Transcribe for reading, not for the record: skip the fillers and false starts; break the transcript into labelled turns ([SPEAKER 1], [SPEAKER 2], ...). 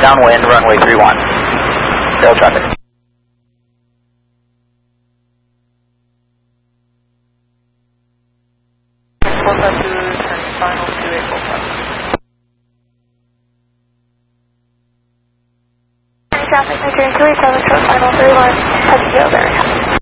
[SPEAKER 1] downwind, runway 31. Rail traffic.
[SPEAKER 2] Final 2845.
[SPEAKER 3] Traffic, Nigeria 287, short final 31, touch 0 there.